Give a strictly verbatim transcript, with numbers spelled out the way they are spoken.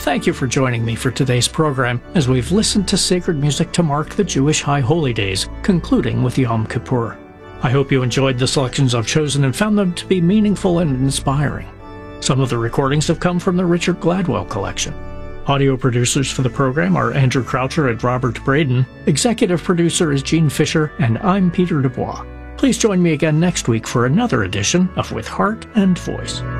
thank you for joining me for today's program as we've listened to sacred music to mark the Jewish High Holy Days, concluding with Yom Kippur. I hope you enjoyed the selections I've chosen and found them to be meaningful and inspiring. Some of the recordings have come from the Richard Gladwell collection. Audio producers for the program are Andrew Croucher and Robert Braden. Executive producer is Gene Fisher, and I'm Peter Dubois. Please join me again next week for another edition of With Heart and Voice.